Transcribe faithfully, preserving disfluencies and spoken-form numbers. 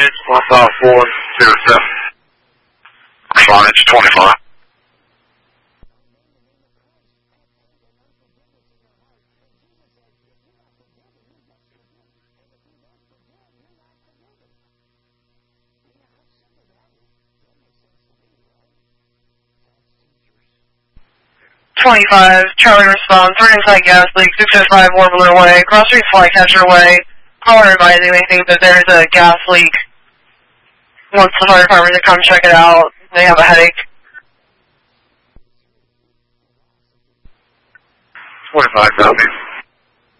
units, one five four zero seven. Respondents twenty-five. twenty-five, Charlie responds, we're inside gas leak, six oh five Warbler Way, Cross Street Flycatcher Way. Caller advising they think that there's a gas leak. Wants the fire department to come check it out. They have a headache. twenty-five, copy.